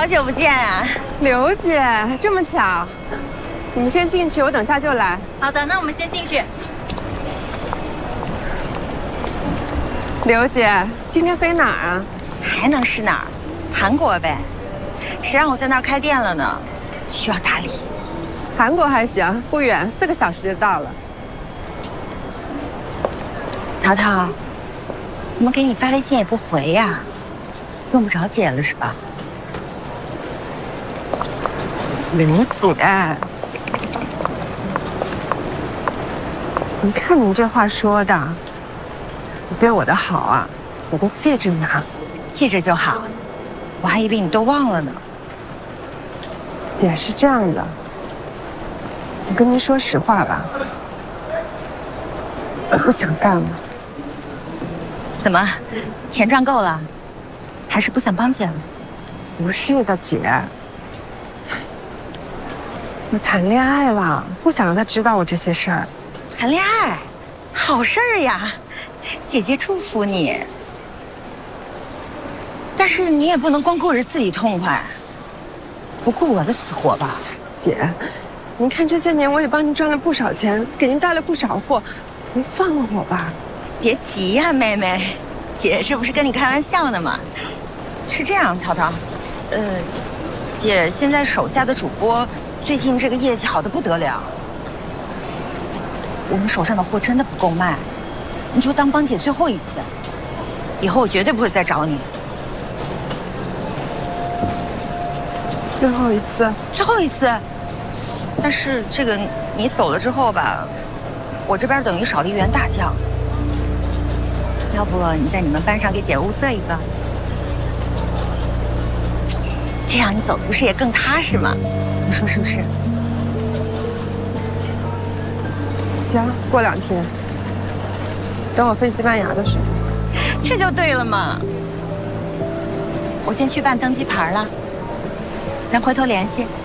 好久不见啊， 刘姐，这么巧，你们先进去，我等下就来。 好的，那我们先进去。 刘姐，今天飞哪儿啊？ 还能是哪儿？韩国呗，谁让我在那儿开店了呢？需要打理。 韩国还行，不远，4个小时就到了。 淘淘，怎么给你发微信也不回呀？用不着姐了是吧？ 刘姐，你看你这话说的，你对我的好啊，我都记着呢。 记着就好，我还以为你都忘了呢。 姐是这样的，我跟您说实话吧，我不想干了。 怎么，钱赚够了，还是不想帮姐了？ 不是的，姐，我谈恋爱了，不想让他知道我这些事儿。 谈恋爱，好事儿呀，姐姐祝福你。但是你也不能光顾着自己痛快，不顾我的死活吧？ 姐，您看这些年我也帮您赚了不少钱，给您带了不少货，您放了我吧。 别急呀，妹妹，姐这不是跟你开玩笑呢吗？是这样，淘淘，姐现在手下的主播最近这个业绩好得不得了，我们手上的货真的不够卖，你就当帮姐最后一次，以后我绝对不会再找你。 最后一次， 最后一次。但是这个你走了之后吧，我这边等于少了1员大将。要不你在你们班上给姐物色一个，这样你走的不是也更踏实吗？你说是不是？ 行，过2天，等我飞西班牙的时候。 这就对了嘛。我先去办登机牌了，咱回头联系。